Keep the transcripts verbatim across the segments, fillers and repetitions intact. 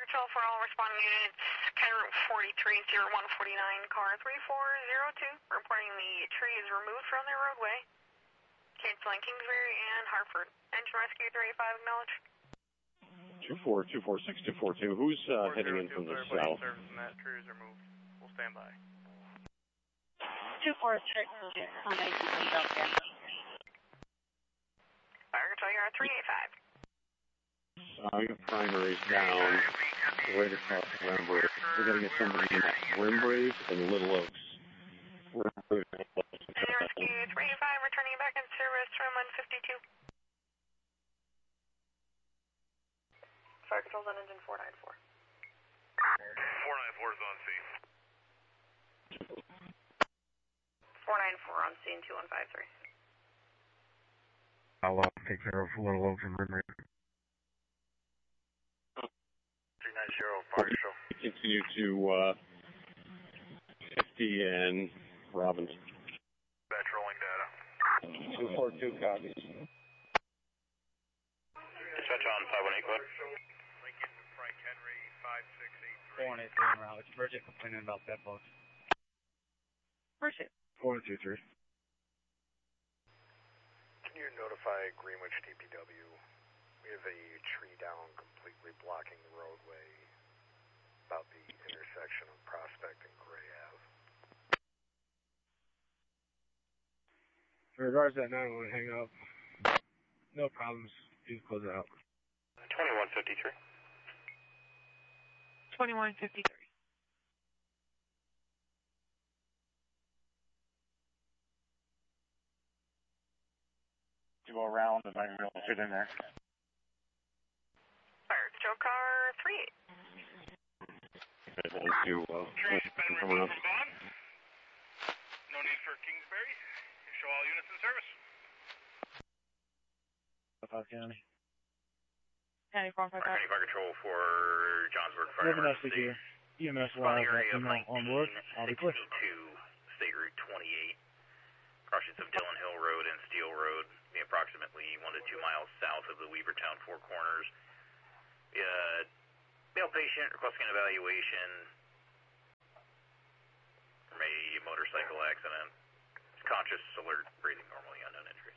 Control for all responding units, County Route forty-three, zero one forty-nine, car three four zero two, reporting the tree is removed from the roadway. Canceling Kingsbury and Hartford. Engine rescue three eighty-five, acknowledge. two four two four six two four two, who's uh, heading in from the south? Service and that tree is removed. We'll stand by. two four six two, Sunday, Philadelphia. Fire Control, you're on three eighty-five. Uh, we got primaries down, right across Wembley. We're going to get somebody in Wembley and Little Oaks. Engine rescue three eighty-five, returning back in service from one fifty-two. Fire Control's on engine four ninety-four. four ninety-four is on scene. four ninety-four on scene, two one five three. I'll uh, take care of Little Oaks and Rimmer. three ninety, Fire Control. Continue to uh, fifty and Robinson. Batch rolling data. two four two copies. Dispatch on five one eight, code. Lincoln, Frank Henry, five six eight three. four one eight three, Route. Bridget complaining about bed bugs. Bridget. four one two three. Can you notify Greenwich D P W? We have a tree down completely blocking the roadway about the intersection of Prospect and Gray Ave. In regards to that nine one one hang up, no problems. You can close it out. twenty-one fifty-three. twenty-one fifty-three. To go around and I can really fit in there. Fire Control car three eight. To, uh, Tree's been removed from Bond. No need for Kingsbury. Show all units in service. South County. County four five five. County Fire Control for Johnsburg Fire Moving us to here. E M S will have that email on board. I'll be clear. State Route twenty-eight. Crossings of Dillon Hill Road and Steel Road, approximately one to two miles south of the Weavertown Four Corners. Uh, male patient requesting an evaluation from a motorcycle accident. He's conscious, alert, breathing normally, unknown injuries.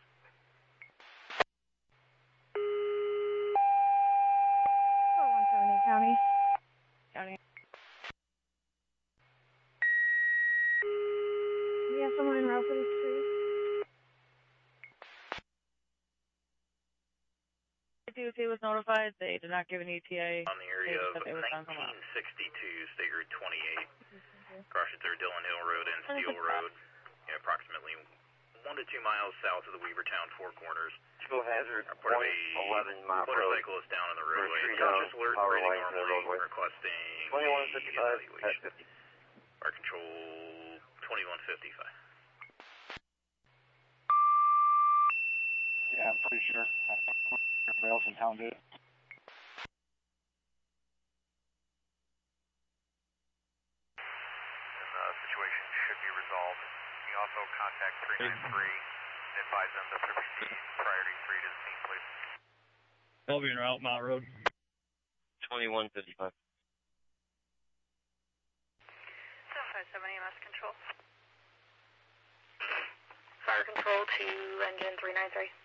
four one seven eight, County. County. We have someone en route for this tree. D O T was notified. They did not give an E T A. On the area of nineteen sixty-two, State Route twenty-eight. Crossings are Dillon Hill Road and Steel Road, yeah, approximately one to two miles south of the Weavertown Four Corners. Fuel hazard, Report of a motorcyclist down on the roadway. Conscious, alert, breathing normally, requesting twenty-one fifty-five, evaluation. Fire Control twenty-one fifty-five. Yeah, I'm pretty sure. Everybody else in town did it. The situation should be resolved. You can also contact three nine three and advise them to proceed priority three to the scene, please. I'll be en route, Mount Road. twenty-one fifty-five. seven five seven E M S Control. Fire Control to engine three nine three.